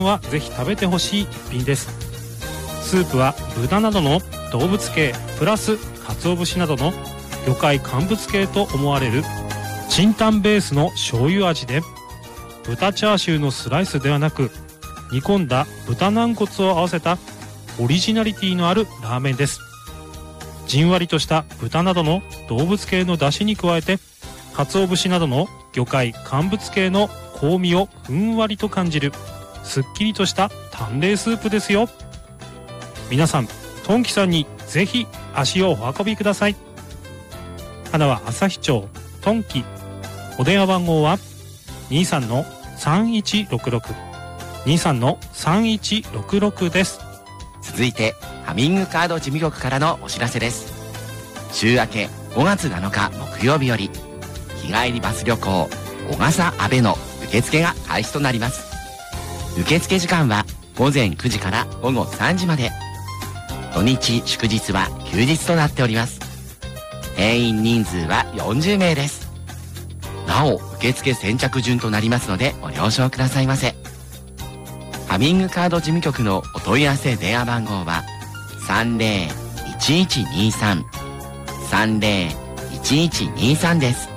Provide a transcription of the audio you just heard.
はぜひ食べてほしい一品です。スープは豚などの動物系プラス鰹節などの魚介乾物系と思われる清湯ベースの醤油味で、豚チャーシューのスライスではなく煮込んだ豚軟骨を合わせたオリジナリティのあるラーメンです。じんわりとした豚などの動物系の出汁に加えて、鰹節などの魚介乾物系の香味をふんわりと感じるすっきりとした淡麗スープですよ。皆さん、トンキさんにぜひ足をお運びください。花は旭町トンキ。お電話番号は 23-3166 23-3166 です。 続いてハミングカード事務局からのお知らせです。週明け5月7日木曜日より日帰りバス旅行小笠阿部の受付が開始となります。受付時間は午前9時から午後3時まで。土日祝日は休日となっております。定員人数は40名です。なお受付先着順となりますのでご了承くださいませ。ハミングカード事務局のお問い合わせ電話番号は 30-1123 30-1123 です。